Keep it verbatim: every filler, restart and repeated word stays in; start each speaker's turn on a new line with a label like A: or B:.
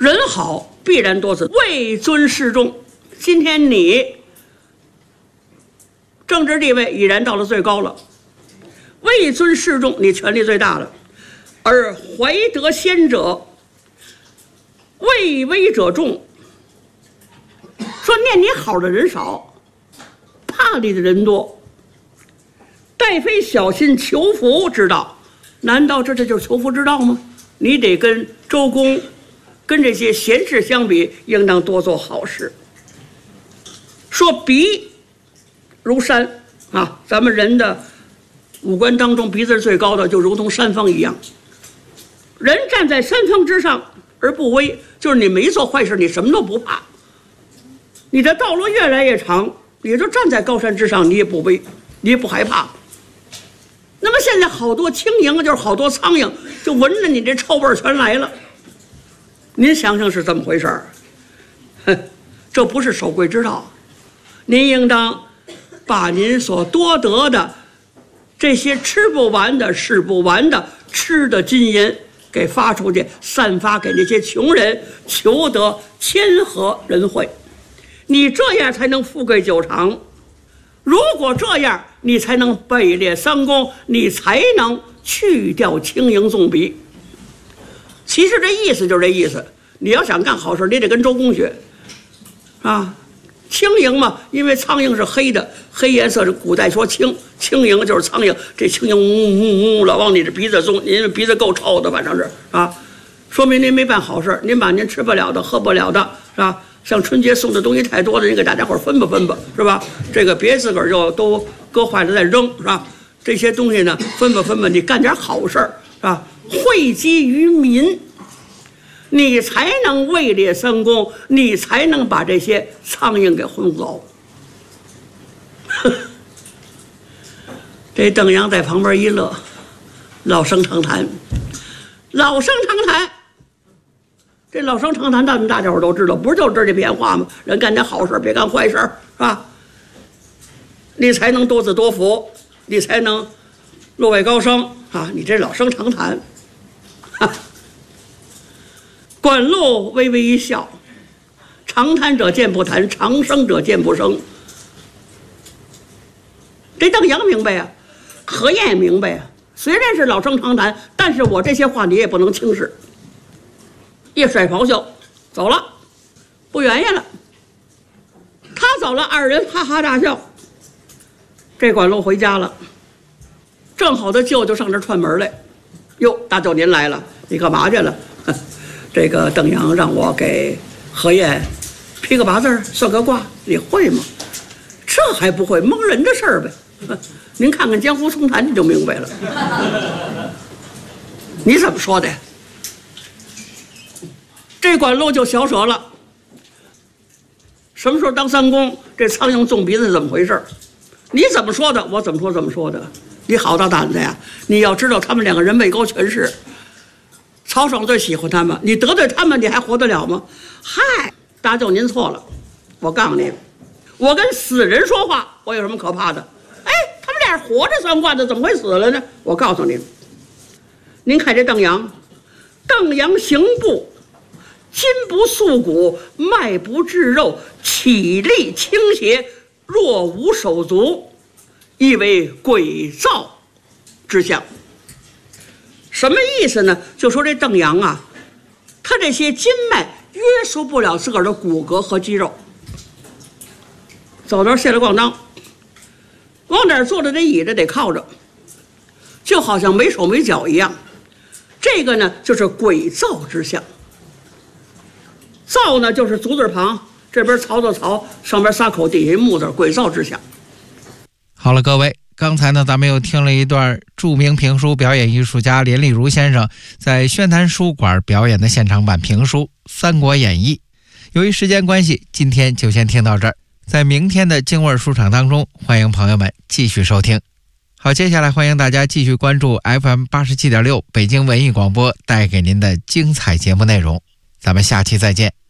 A: 人好必然多子，位尊势重。今天你政治地位已然到了最高了，位尊势重，你权力最大了。而怀德先者，位威者众。说念你好的人少，怕你的人多。待非小心求福之道，难道这这就是求福之道吗？你得跟周公跟这些贤士相比，应当多做好事。说鼻如山啊，咱们人的五官当中，鼻子是最高的，就如同山峰一样。人站在山峰之上而不危，就是你没做坏事，你什么都不怕。你的道路越来越长，你就站在高山之上，你也不危，你也不害怕。那么现在好多轻盈，就是好多苍蝇，就闻着你这臭味全来了。您想想是怎么回事儿？哼，这不是守贵之道。您应当把您所多得的这些吃不完的、使不完的吃的金银给发出去，散发给那些穷人，求得谦和仁惠。你这样才能富贵久长。如果这样，你才能位列三公，你才能去掉轻盈纵鄙。其实这意思就是这意思。你要想干好事，你得跟周公学啊。轻盈嘛，因为苍蝇是黑的，黑颜色是古代说轻，轻盈就是苍蝇，这轻蝇呜呜呜老往你这鼻子中，您鼻子够臭的，反正是啊，说明您没办好事，您把您吃不了的、喝不了的，是吧？像春节送的东西太多的，您给大家伙分吧分吧，是吧？这个别自个儿就都搁坏了再扔，是吧？这些东西呢，分吧分吧，你干点好事，是吧？惠及于民。你才能位列三公，你才能把这些苍蝇给轰走。这邓阳在旁边一乐，老生常谈，老生常谈。这老生常谈，咱们大家伙都知道，不是就是这篇话吗？人干点好事，别干坏事，是吧？你才能多子多福，你才能落位高升啊！你这老生常谈。管路微微一笑，常谈者见不谈，常生者见不生。这邓阳明白啊，何晏也明白啊。虽然是老生常谈，但是我这些话你也不能轻视。一甩袍袖走了，不原因了。他走了，二人哈哈大笑。这管路回家了，正好他舅舅上这串门来。哟，大舅您来了，你干嘛去了？这个邓阳让我给何晏批个八字算个卦，你会吗？这还不会，蒙人的事儿呗。您看看江湖丛谈，你就明白了。你怎么说的？这管路就小舍了。什么时候当三公？这苍蝇纵鼻子是怎么回事？你怎么说的，我怎么说怎么说的。你好大胆子呀！你要知道，他们两个人位高权势。曹爽最喜欢他们，你得罪他们，你还活得了吗？嗨，大舅您错了，我告诉你，我跟死人说话，我有什么可怕的？哎，他们俩活着算卦的，怎么会死了呢？我告诉您，您看这邓阳，邓阳行步，筋不束骨，脉不至肉，体力倾斜，若无手足，意为鬼兆之象。什么意思呢？就说这邓阳啊，他这些筋脉约束不了自个儿的骨骼和肌肉，走道卸了咣当，往哪儿坐着这椅子得靠着，就好像没手没脚一样。这个呢就是鬼躁之象。躁呢就是足字旁，这边曹操曹，上边仨口，底下一木字，鬼躁之象。
B: 好了，各位。刚才呢，咱们又听了一段著名评书表演艺术家连丽如先生在宣坛书馆表演的现场版评书《三国演义》。由于时间关系，今天就先听到这儿。在明天的京味书场当中，欢迎朋友们继续收听。好，接下来欢迎大家继续关注 F M 八十七点六 北京文艺广播带给您的精彩节目内容。咱们下期再见。